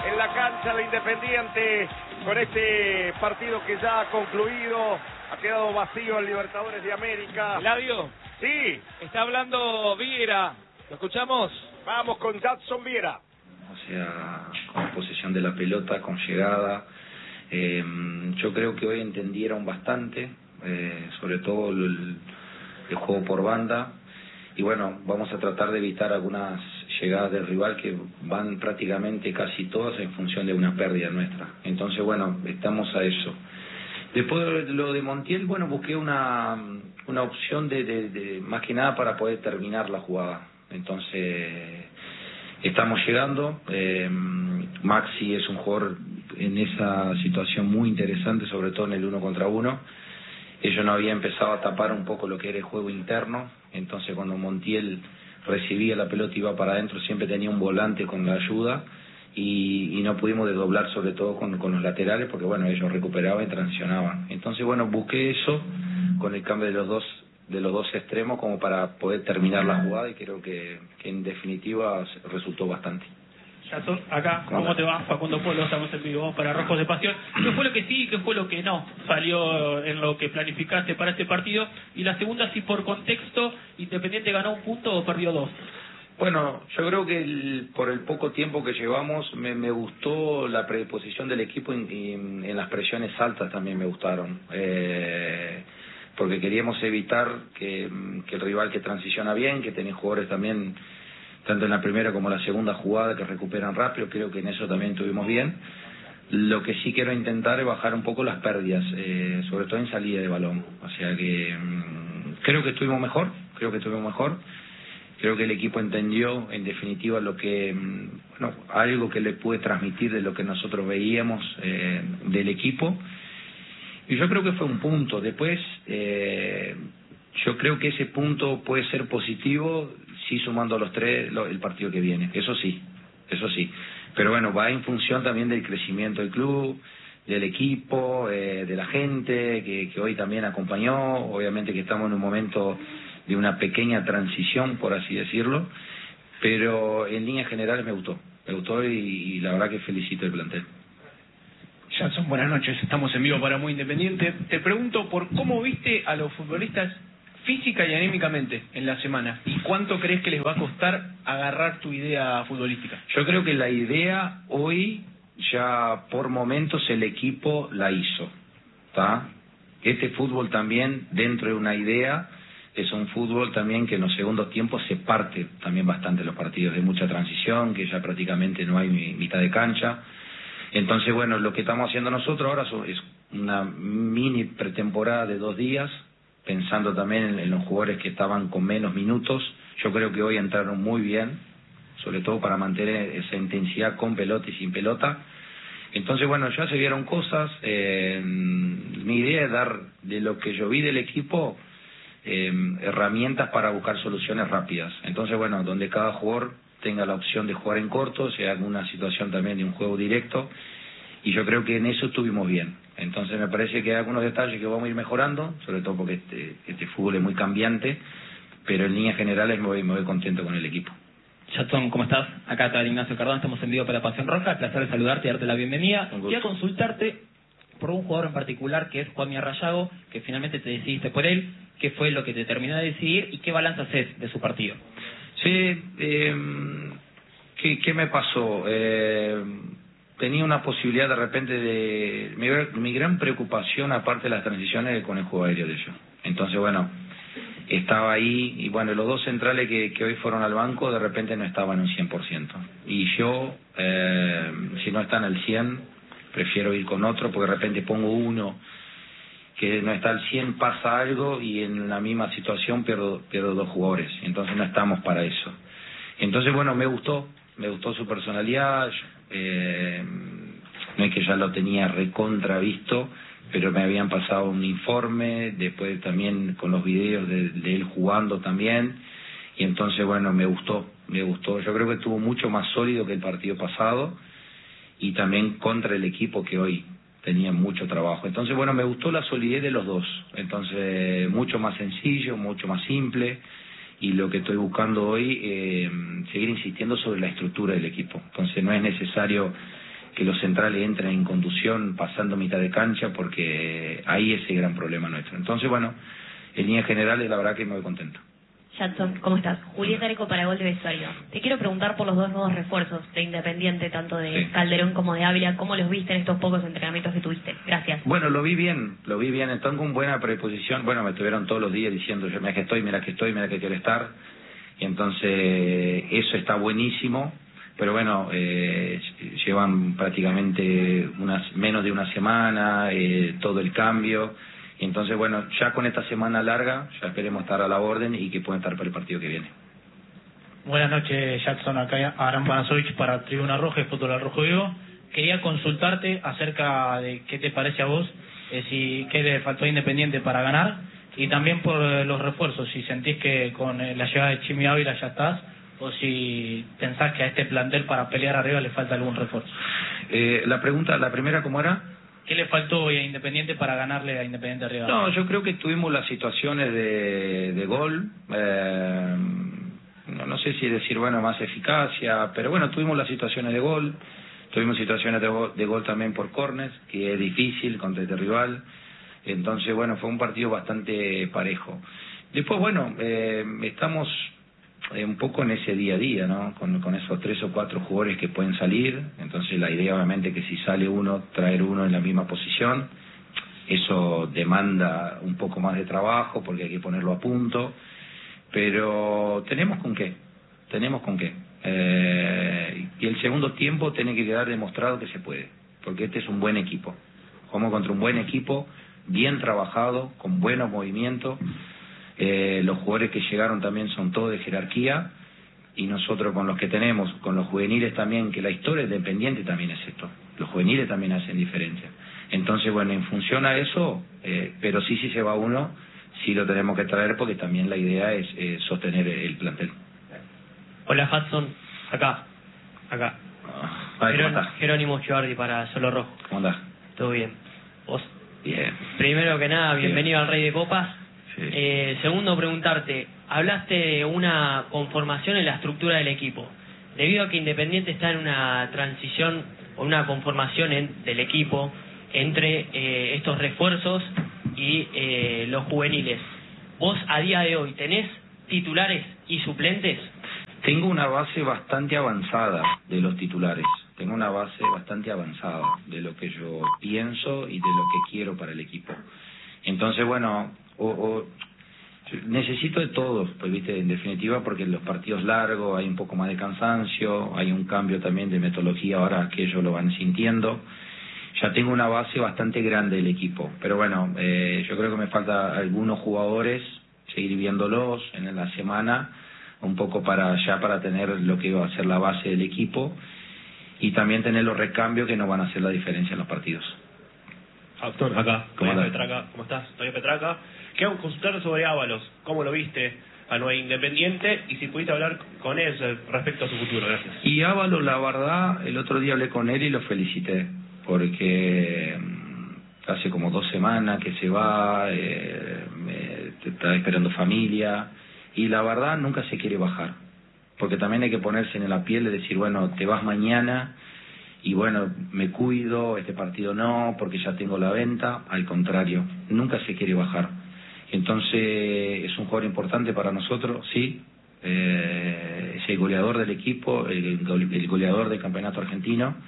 en la cancha de Independiente con este partido que ya ha concluido. Ha quedado vacío el Libertadores de América. Eladio. Sí. Está hablando Viera. ¿Lo escuchamos? Vamos con Jadson Viera. O sea, con posesión de la pelota, con llegada. Yo creo que hoy entendieron bastante, sobre todo el juego por banda. Y bueno, vamos a tratar de evitar algunas llegadas del rival que van prácticamente casi todas en función de una pérdida nuestra. Entonces, bueno, estamos a eso. Después de lo de Montiel, bueno, busqué una opción de más que nada para poder terminar la jugada. Entonces, estamos llegando. Maxi es un jugador en esa situación muy interesante, sobre todo en el 1 contra 1. Ellos no habían empezado a tapar un poco lo que era el juego interno. Entonces, cuando Montiel recibía la pelota y iba para adentro, siempre tenía un volante con la ayuda. Y no pudimos desdoblar sobre todo con los laterales porque bueno, ellos recuperaban y transicionaban. Entonces bueno, busqué eso con el cambio de los dos extremos como para poder terminar la jugada y creo que en definitiva resultó bastante. Jadson, acá, ¿cómo te va? Facundo Polo, estamos en vivo para Rojos de Pasión. ¿Qué fue lo que sí y qué fue lo que no salió en lo que planificaste para este partido? Y la segunda, si por contexto, Independiente ganó 1 punto o perdió 2. Bueno, yo creo que por el poco tiempo que llevamos me gustó la predisposición del equipo y en las presiones altas también me gustaron. Porque queríamos evitar que el rival que transiciona bien, que tiene jugadores también, tanto en la primera como en la segunda jugada, que recuperan rápido, creo que en eso también estuvimos bien. Lo que sí quiero intentar es bajar un poco las pérdidas, sobre todo en salida de balón. O sea que creo que estuvimos mejor. Creo que el equipo entendió, en definitiva, lo que, bueno, algo que le pude transmitir de lo que nosotros veíamos del equipo. Y yo creo que fue un punto. Después, yo creo que ese punto puede ser positivo, sí sumando a los 3 el partido que viene. Eso sí. Pero bueno, va en función también del crecimiento del club, del equipo, de la gente que hoy también acompañó. Obviamente que estamos en un momento de una pequeña transición, por así decirlo, pero en líneas generales me gustó y la verdad que felicito el plantel. Jadson, buenas noches, estamos en vivo para Muy Independiente. Te pregunto por cómo viste a los futbolistas física y anímicamente en la semana y cuánto crees que les va a costar agarrar tu idea futbolística. Yo creo que la idea hoy ya por momentos el equipo la hizo, ¿está? Este fútbol también dentro de una idea es un fútbol también que en los segundos tiempos se parte también bastante los partidos, de mucha transición, que ya prácticamente no hay mitad de cancha. Entonces, bueno, lo que estamos haciendo nosotros ahora es una mini pretemporada de 2 días, pensando también en los jugadores que estaban con menos minutos. Yo creo que hoy entraron muy bien, sobre todo para mantener esa intensidad con pelota y sin pelota. Entonces, bueno, ya se vieron cosas. Mi idea es dar, de lo que yo vi del equipo, herramientas para buscar soluciones rápidas. Entonces, bueno, donde cada jugador tenga la opción de jugar en corto, si hay alguna situación también de un juego directo, y yo creo que en eso estuvimos bien. Entonces me parece que hay algunos detalles que vamos a ir mejorando, sobre todo porque este fútbol es muy cambiante, pero en líneas generales me voy contento con el equipo. Jadson, ¿cómo estás? Acá está Ignacio Cardón, estamos en vivo para Pasión Roja. El placer de saludarte y darte la bienvenida. Y a consultarte por un jugador en particular que es Juanmi Arrayago, que finalmente te decidiste por él. ¿Qué fue lo que te terminó de decidir y qué balance haces de su partido? Sí, ¿qué me pasó? Tenía una posibilidad de repente de... Mi gran preocupación, aparte de las transiciones, con el juego aéreo de ellos. Entonces, bueno, estaba ahí y bueno, los 2 centrales que hoy fueron al banco de repente no estaban un 100%. Y yo, si no están al 100, prefiero ir con otro porque de repente pongo uno que no está al 100, pasa algo y en la misma situación pierdo 2 jugadores. Entonces no estamos para eso. Entonces, bueno, me gustó su personalidad. No es que ya lo tenía recontra visto, pero me habían pasado un informe, después también con los videos de él jugando también, y entonces, bueno, me gustó. Yo creo que estuvo mucho más sólido que el partido pasado, y también contra el equipo que hoy tenía mucho trabajo. Entonces, bueno, me gustó la solidez de los 2. Entonces, mucho más sencillo, mucho más simple, y lo que estoy buscando hoy, seguir insistiendo sobre la estructura del equipo. Entonces, no es necesario que los centrales entren en conducción pasando mitad de cancha, porque ahí es el gran problema nuestro. Entonces, bueno, en líneas generales, la verdad que me voy contento. Jadson, ¿cómo estás? Julieta Areco para Gol de Vestuario. Te quiero preguntar por los dos nuevos refuerzos de Independiente, tanto de Sí. Calderón como de Ávila. ¿Cómo los viste en estos pocos entrenamientos que tuviste? Gracias. Bueno, lo vi bien, están con buena predisposición. Bueno, me estuvieron todos los días diciendo, mira que estoy, mira que quiero estar. Y entonces, eso está buenísimo. Pero bueno, llevan prácticamente menos de una semana, todo el cambio. Y entonces, bueno, ya con esta semana larga, ya esperemos estar a la orden y que puedan estar para el partido que viene. Buenas noches, Jackson. Acá Aram Panasovich para Tribuna Roja y Fútbol al Rojo Vivo. Quería consultarte acerca de qué te parece a vos, qué le faltó a Independiente para ganar, y también por los refuerzos, si sentís que con la llegada de Chimi Ávila ya estás, o si pensás que a este plantel para pelear arriba le falta algún refuerzo. La primera, ¿cómo era? ¿Qué le faltó hoy a Independiente para ganarle a Independiente arriba? No, yo creo que tuvimos las situaciones de gol, no sé si decir, bueno, más eficacia, pero bueno, tuvimos las situaciones de gol, tuvimos situaciones de gol también por córners, que es difícil contra este rival. Entonces, bueno, fue un partido bastante parejo. Después, bueno, estamos un poco en ese día a día, ¿no? Con esos 3 o 4 jugadores que pueden salir. Entonces, la idea obviamente que si sale uno, traer uno en la misma posición. Eso demanda un poco más de trabajo porque hay que ponerlo a punto. Pero tenemos con qué. Y el segundo tiempo tiene que quedar demostrado que se puede. Porque este es un buen equipo. Jugamos contra un buen equipo, bien trabajado, con buenos movimientos. Los jugadores que llegaron también son todos de jerarquía, y nosotros con los que tenemos, con los juveniles también, que la historia independiente también es esto, los juveniles también hacen diferencia. Entonces, bueno, en función a eso, pero sí se va uno, sí lo tenemos que traer, porque también la idea es sostener el plantel. Hola, Hudson, acá. ¿Cómo estás? Jerónimo Chivardi para Solo Rojo. ¿Cómo andás? ¿Todo bien? ¿Vos? Bien. Primero que nada, bienvenido al Rey de Copas. Sí. Segundo, preguntarte, hablaste de una conformación en la estructura del equipo. Debido a que Independiente está en una transición o una conformación del equipo entre estos refuerzos y los juveniles, ¿vos a día de hoy tenés titulares y suplentes? Tengo una base bastante avanzada de los titulares. Tengo una base bastante avanzada de lo que yo pienso y de lo que quiero para el equipo. Entonces, bueno, necesito de todos, pues, viste, en definitiva, porque en los partidos largos hay un poco más de cansancio, hay un cambio también de metodología ahora que ellos lo van sintiendo. Ya tengo una base bastante grande del equipo, pero bueno, yo creo que me falta algunos jugadores, seguir viéndolos en la semana, un poco para tener lo que va a ser la base del equipo, y también tener los recambios que nos van a hacer la diferencia en los partidos. Actor, acá, ¿Cómo Toño andás? Petraca, ¿cómo estás? Toño Petraca. Quiero consultar sobre Ábalos, ¿cómo lo viste a Nueva Independiente? Y si pudiste hablar con él respecto a su futuro, gracias. Y Ábalos, la verdad, el otro día hablé con él y lo felicité, porque hace como 2 semanas que se va, está esperando familia, y la verdad nunca se quiere bajar, porque también hay que ponerse en la piel de decir, bueno, te vas mañana, y bueno, me cuido, este partido no, porque ya tengo la venta. Al contrario, nunca se quiere bajar. Entonces, es un jugador importante para nosotros, sí, es el goleador del equipo, el goleador del campeonato argentino.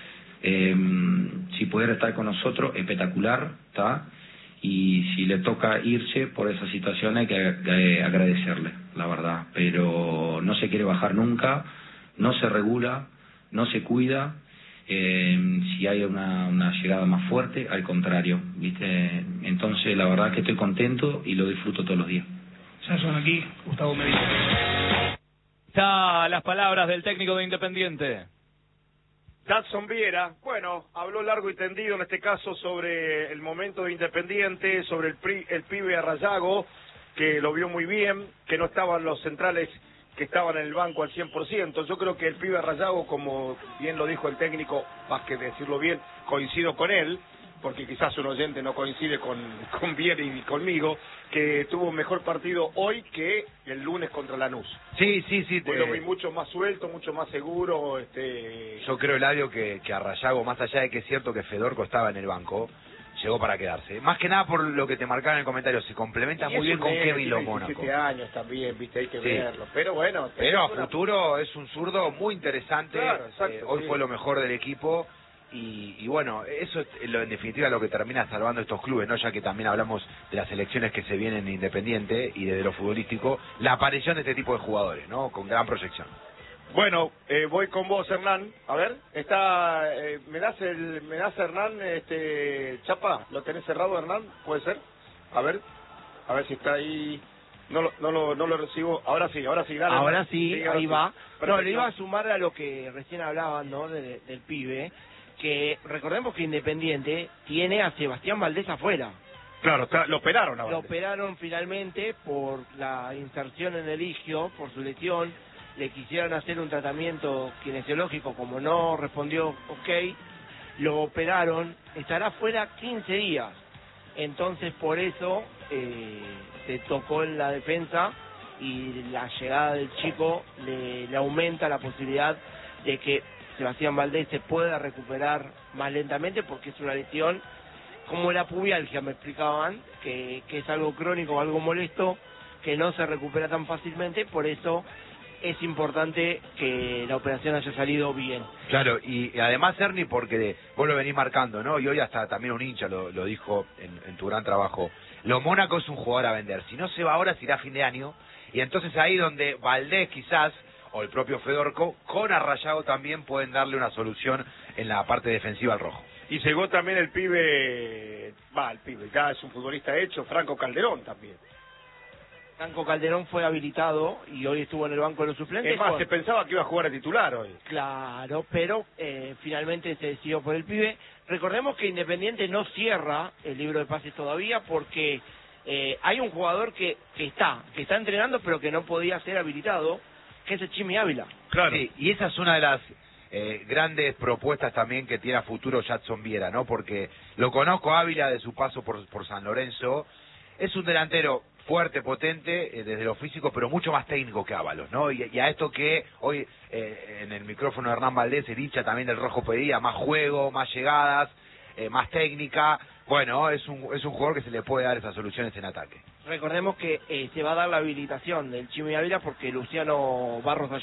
Si pudiera estar con nosotros, espectacular, ¿está? Y si le toca irse por esa situación, hay que agradecerle, la verdad. Pero no se quiere bajar nunca, no se regula, no se cuida. Si hay una llegada más fuerte, al contrario, ¿viste? Entonces, la verdad que estoy contento y lo disfruto todos los días. Ya son aquí, Gustavo Medina. Está las palabras del técnico de Independiente. Jadson Viera, bueno, habló largo y tendido en este caso sobre el momento de Independiente, sobre el pibe Arrayago, que lo vio muy bien, que no estaban los centrales que estaban en el banco al 100%. Yo creo que el pibe Arrayago, como bien lo dijo el técnico, más que decirlo bien, coincido con él, porque quizás un oyente no coincide con Vieri y conmigo, que tuvo un mejor partido hoy que el lunes contra Lanús. Sí. Pues lo vi mucho más suelto, mucho más seguro. Yo creo, Eladio, que Arrayago, más allá de que es cierto que Fedorco estaba en el banco, llegó para quedarse. Más que nada por lo que te marcaba en el comentario, se complementa muy bien con Kevin Lo Mónaco. 17 años también, viste, hay que Sí. verlo. Pero bueno. Pero a futuro es un zurdo muy interesante. Claro, exacto, Hoy sí. fue lo mejor del equipo. Y bueno, eso es en definitiva lo que termina salvando estos clubes, ¿no? Ya que también hablamos de las elecciones que se vienen en Independiente y desde lo futbolístico, la aparición de este tipo de jugadores, ¿no? Con gran proyección. Bueno, voy con vos, Hernán. A ver, ¿me das Hernán, Chapa? ¿Lo tenés cerrado, Hernán? ¿Puede ser? A ver si está ahí. No lo recibo. Ahora sí, dale. Ahora sí, ahora ahí sí. va. Perfecto. No, le iba a sumar a lo que recién hablaban, ¿no? Del pibe, que recordemos que Independiente tiene a Sebastián Valdés afuera. Claro, lo operaron Lo ahora. operaron finalmente por la inserción en el isquio, por su lesión. Le quisieron hacer un tratamiento kinesiológico, como no respondió ok, lo operaron, estará fuera 15 días. Entonces por eso se tocó en la defensa y la llegada del chico le aumenta la posibilidad de que Sebastián Valdés se pueda recuperar más lentamente, porque es una lesión como la pubialgia, me explicaban, que es algo crónico, algo molesto, que no se recupera tan fácilmente, por eso es importante que la operación haya salido bien. Claro, y además, Ernie, porque vos lo venís marcando, ¿no? Y hoy hasta también un hincha lo dijo en tu gran trabajo. Lo Mónaco es un jugador a vender. Si no se va ahora, se irá a fin de año. Y entonces ahí donde Valdés quizás, o el propio Fedorco, con Arrayago también pueden darle una solución en la parte defensiva al rojo. Y llegó también el pibe, ya es un futbolista hecho, Franco Calderón también. Franco Calderón fue habilitado y hoy estuvo en el banco de los suplentes. Es más, se pensaba que iba a jugar a titular hoy. Claro, pero finalmente se decidió por el pibe. Recordemos que Independiente no cierra el libro de pases todavía, porque hay un jugador que está entrenando pero que no podía ser habilitado, que es el Chimi Ávila. Claro. Sí, y esa es una de las grandes propuestas también que tiene a futuro Jadson Viera, ¿no? Porque lo conozco a Ávila de su paso por San Lorenzo. Es un delantero fuerte, potente, desde lo físico, pero mucho más técnico que Ábalos, ¿no? Y a esto que hoy en el micrófono de Hernán Valdés, el hincha también del Rojo pedía, más juego, más llegadas, más técnica. Bueno, es un jugador que se le puede dar esas soluciones en ataque. Recordemos que se va a dar la habilitación del Chimi Ávila porque Luciano Barros